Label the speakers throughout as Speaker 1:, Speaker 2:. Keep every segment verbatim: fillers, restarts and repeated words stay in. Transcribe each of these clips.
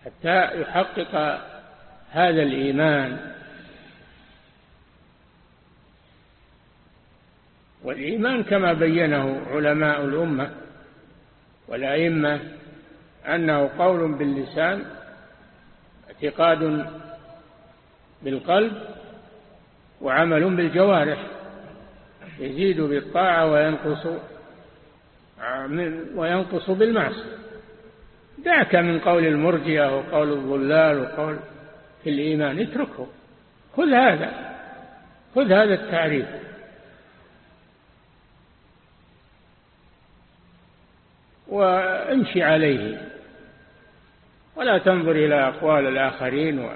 Speaker 1: حتى يحقق هذا الإيمان. والإيمان كما بينه علماء الأمة والأئمة أنه قول باللسان، اعتقاد بالقلب، وعمل بالجوارح، يزيد بالطاعة وينقص وينقص بالمعصية. دعك من قول المرجئة وقول الضلال وقول في الإيمان، اتركه، خذ هذا خذ هذا التعريف. وامشي عليه ولا تنظر إلى أقوال الآخرين. و...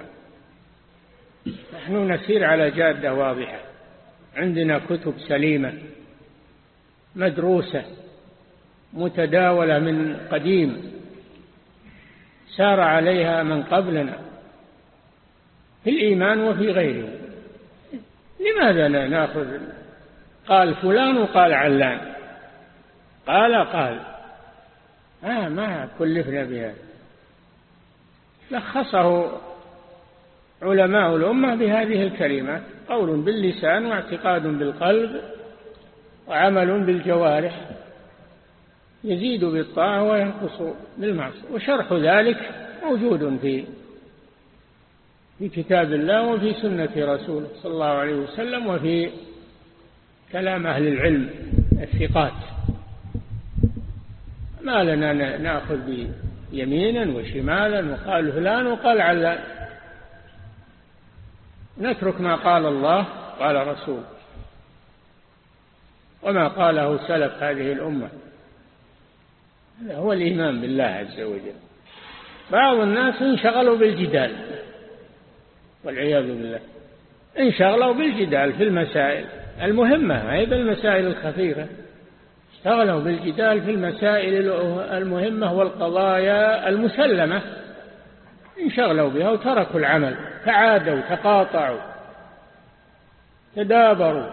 Speaker 1: نحن نسير على جادة واضحة، عندنا كتب سليمة مدروسة متداولة من قديم، سار عليها من قبلنا في الإيمان وفي غيره. لماذا لا نأخذ قال فلان وقال علان، قال قال آه ما كلفنا بهذا. لخصه علماء الأمة بهذه الكلمات: قول باللسان، واعتقاد بالقلب، وعمل بالجوارح، يزيد بالطاعة وينقص بالمعصية. وشرح ذلك موجود في في كتاب الله وفي سنة رسوله صلى الله عليه وسلم، وفي كلام أهل العلم الثقات. ما لنا نأخذ بيمينا وشمالا وقال فلان وقال علان، نترك ما قال الله قال رسول وما قاله سلف هذه الأمة. هذا هو الإيمان بالله عز وجل. بعض الناس انشغلوا بالجدال والعياذ بالله، انشغلوا بالجدال في المسائل المهمة، هي بالمسائل الخفيفة، اشتغلوا بالجدال في المسائل المهمة والقضايا المسلمة، انشغلوا بها وتركوا العمل، تعادوا تقاطعوا تدابروا.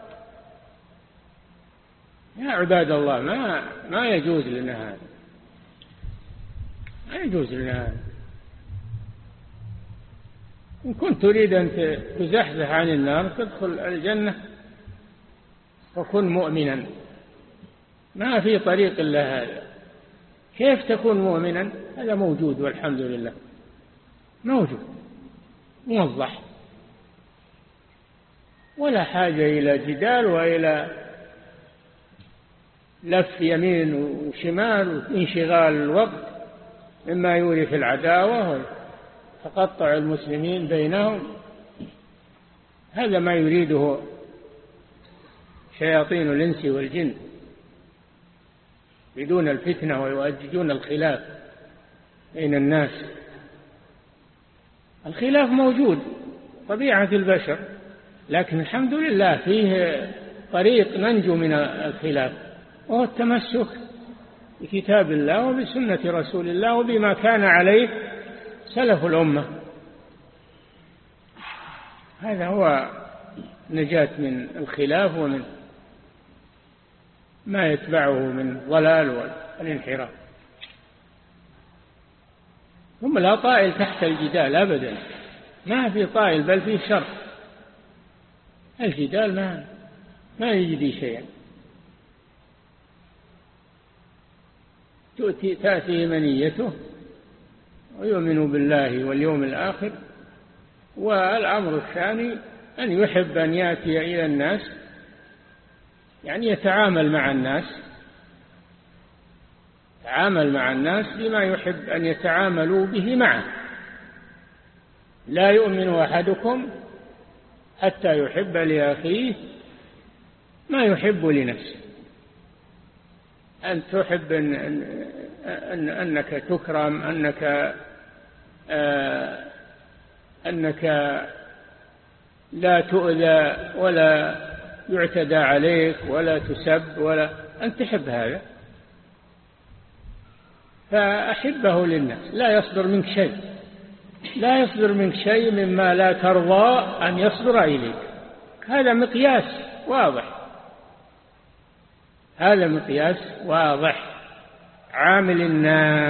Speaker 1: يا عباد الله، ما ما يجوز لنا هذا، ما يجوز لنا هذا. إن كنت تريد أن تزحزح عن النار تدخل الجنة وكن مؤمنا، ما في طريق إلا هذا. كيف تكون مؤمنا؟ هذا موجود والحمد لله، موجود موضح، ولا حاجة إلى جدال وإلى لف يمين وشمال وانشغال الوقت مما يورث العداوة وتقطع المسلمين بينهم. هذا ما يريده شياطين الإنس والجن، يريدون الفتنة ويؤججون الخلاف بين الناس. الخلاف موجود طبيعة البشر، لكن الحمد لله فيه طريق ننجو من الخلاف، وهو التمسك بكتاب الله وبسنة رسول الله وبما كان عليه سلف الأمة. هذا هو نجاة من الخلاف ومن ما يتبعه من ضلال والانحراف. ثم لا طائل تحت الجدال أبدا، ما في طائل بل فيه شر. الجدال ما ما يجدي شيئا. تؤتي تأتي منيته ويؤمن بالله واليوم الآخر، والأمر الثاني أن يحب أن يأتي إلى الناس، يعني يتعامل مع الناس، يتعامل مع الناس بما يحب أن يتعاملوا به معه. لا يؤمن أحدكم حتى يحب لأخيه ما يحب لنفسه. أن تحب أن أن أنك تكرم، أنك آه أنك لا تؤذى ولا يعتدى عليك ولا تسب، ولا أن تحب هذا، فأحبه للناس. لا يصدر منك شيء، لا يصدر منك شيء مما لا ترضى أن يصدر إليك. هذا مقياس واضح، هذا مقياس واضح. عامل الناس